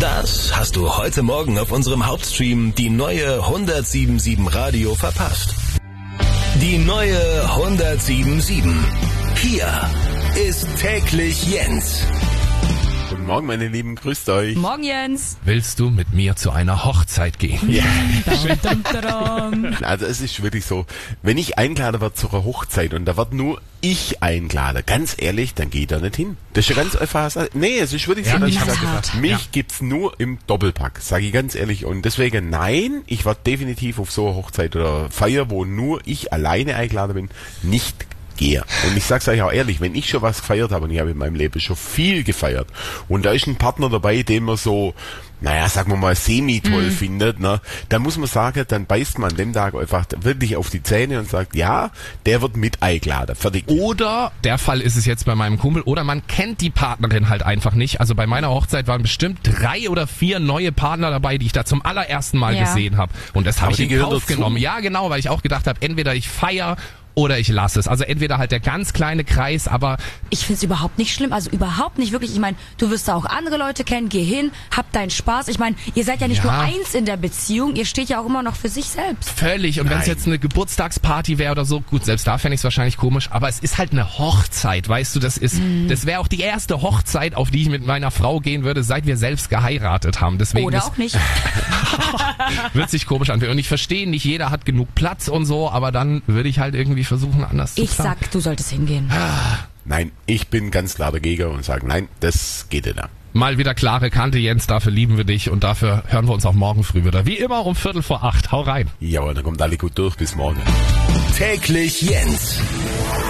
Das hast du heute Morgen auf unserem Hauptstream die neue 107.7 Radio verpasst. Die neue 107.7. Hier ist täglich Jens. Guten Morgen, meine Lieben, grüßt euch. Morgen, Jens. Willst du mit mir zu einer Hochzeit gehen? Ja. Dum, dum, dum. Also es ist wirklich so, wenn ich eingeladen werde zu einer Hochzeit und da wird nur ich eingeladen, ganz ehrlich, dann geht er nicht hin. Das ist ja ganz einfach. Nee, es ist wirklich so, dass ich sage, mich gibt's nur im Doppelpack, sage ich ganz ehrlich. Und deswegen, nein, ich werde definitiv auf so eine Hochzeit oder Feier, wo nur ich alleine eingeladen bin, nicht gehe. Und ich sag's euch auch ehrlich, wenn ich schon was gefeiert habe, und ich habe in meinem Leben schon viel gefeiert, und da ist ein Partner dabei, den man so, naja, sagen wir mal, semi-toll findet, ne, dann muss man sagen, dann beißt man an dem Tag einfach wirklich auf die Zähne und sagt, ja, der wird mit eingeladen. Fertig. Oder, der Fall ist es jetzt bei meinem Kumpel, oder man kennt die Partnerin halt einfach nicht. Also bei meiner Hochzeit waren bestimmt 3 oder 4 neue Partner dabei, die ich da zum allerersten Mal gesehen habe. Und das habe ich in Kauf genommen. Ja, genau, weil ich auch gedacht habe, entweder ich feiere oder ich lasse es. Also entweder halt der ganz kleine Kreis, aber Ich find's überhaupt nicht schlimm, also überhaupt nicht wirklich. Ich meine, du wirst da auch andere Leute kennen, geh hin, hab deinen Spaß. Ich meine, ihr seid ja nicht nur eins in der Beziehung, ihr steht ja auch immer noch für sich selbst. völlig. Und wenn es jetzt eine Geburtstagsparty wäre oder so, gut, selbst da fände ich es wahrscheinlich komisch, aber es ist halt eine Hochzeit, weißt du, das wäre auch die erste Hochzeit, auf die ich mit meiner Frau gehen würde, seit wir selbst geheiratet haben. Deswegen Oder auch nicht. wird sich komisch anfühlen. Und ich verstehe, nicht jeder hat genug Platz und so, aber dann würde ich halt irgendwie versuchen, anders zu Ich planen. sag, du solltest hingehen. Nein, ich bin ganz klar dagegen und sage, nein, das geht nicht. Mal wieder klare Kante, Jens, dafür lieben wir dich und dafür hören wir uns auch morgen früh wieder. Wie immer um 7:45. Hau rein. Ja, dann kommt alle gut durch, bis morgen. Täglich Jens.